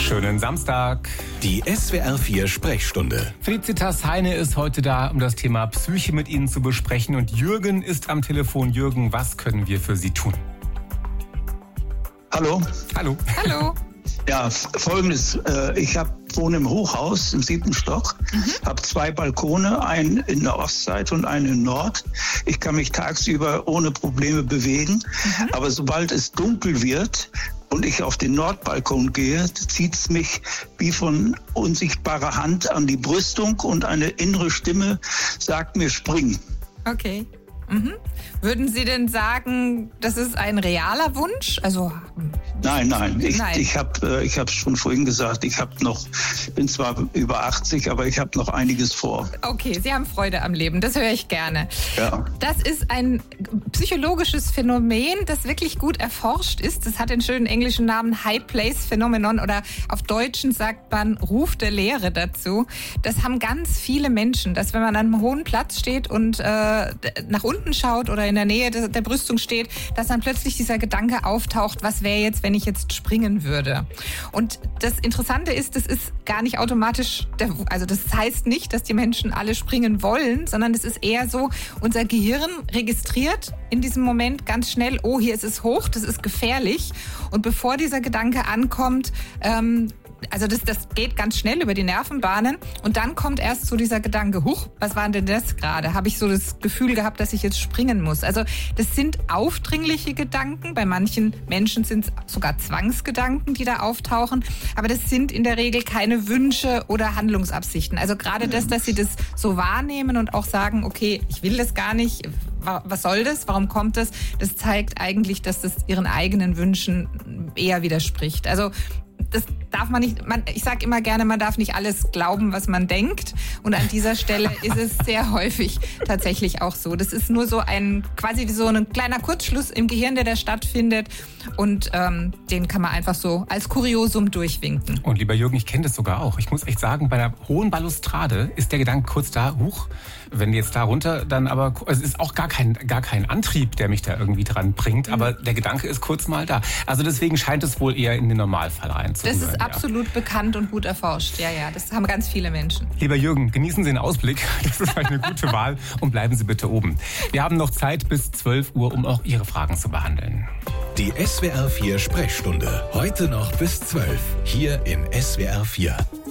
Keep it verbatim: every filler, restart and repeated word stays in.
Schönen Samstag. Die S W R vier Sprechstunde. Felicitas Heine ist heute da, um das Thema Psyche mit Ihnen zu besprechen. Und Jürgen ist am Telefon. Jürgen, was können wir für Sie tun? Hallo. Hallo. Hallo. Ja, folgendes. Ich hab, wohne im Hochhaus im siebten Stock, mhm. habe zwei Balkone, einen in der Ostseite und einen in Nord. Ich kann mich tagsüber ohne Probleme bewegen, mhm. aber sobald es dunkel wird und ich auf den Nordbalkon gehe, zieht es mich wie von unsichtbarer Hand an die Brüstung und eine innere Stimme sagt mir, spring. Okay. Mhm. Würden Sie denn sagen, das ist ein realer Wunsch? Also Nein, nein. Ich, nein. ich habe ich es schon vorhin gesagt, ich habe noch, bin zwar über achtzig, aber ich habe noch einiges vor. Okay, Sie haben Freude am Leben, das höre ich gerne. Ja. Das ist ein psychologisches Phänomen, das wirklich gut erforscht ist. Das hat den schönen englischen Namen High Place Phenomenon oder auf Deutschen sagt man Ruf der Leere dazu. Das haben ganz viele Menschen, dass wenn man an einem hohen Platz steht und äh, nach unten schaut oder in der Nähe der, der Brüstung steht, dass dann plötzlich dieser Gedanke auftaucht, was wäre jetzt, wenn ich jetzt springen würde. Und das Interessante ist, das ist gar nicht automatisch, der, also das heißt nicht, dass die Menschen alle springen wollen, sondern es ist eher so, unser Gehirn registriert in diesem Moment ganz schnell, oh, hier ist es hoch, das ist gefährlich. Und bevor dieser Gedanke ankommt, ähm, also das, das geht ganz schnell über die Nervenbahnen und dann kommt erst so dieser Gedanke, huch, was war denn das gerade? Habe ich so das Gefühl gehabt, dass ich jetzt springen muss? Also das sind aufdringliche Gedanken, bei manchen Menschen sind es sogar Zwangsgedanken, die da auftauchen, aber das sind in der Regel keine Wünsche oder Handlungsabsichten. Also gerade das, dass sie das so wahrnehmen und auch sagen, okay, ich will das gar nicht, was soll das, warum kommt das? Das zeigt eigentlich, dass das ihren eigenen Wünschen eher widerspricht. Also das darf man nicht, man, ich sage immer gerne, man darf nicht alles glauben, was man denkt. Und an dieser Stelle ist es sehr häufig tatsächlich auch so. Das ist nur so ein, quasi wie so ein kleiner Kurzschluss im Gehirn, der da stattfindet. Und ähm, den kann man einfach so als Kuriosum durchwinken. Und lieber Jürgen, ich kenne das sogar auch. Ich muss echt sagen, bei einer hohen Balustrade ist der Gedanke kurz da, huch, wenn jetzt da runter, dann aber, also es ist auch gar kein, gar kein Antrieb, der mich da irgendwie dran bringt, mhm. aber der Gedanke ist kurz mal da. Also deswegen scheint es wohl eher in den Normalfall reinzugehören. Das ist absolut ja. bekannt und gut erforscht. Ja, ja, das haben ganz viele Menschen. Lieber Jürgen, genießen Sie den Ausblick. Das ist eine gute Wahl und bleiben Sie bitte oben. Wir haben noch Zeit bis zwölf Uhr, um auch Ihre Fragen zu behandeln. Die S W R vier Sprechstunde. Heute noch bis zwölf. Hier in S W R vier.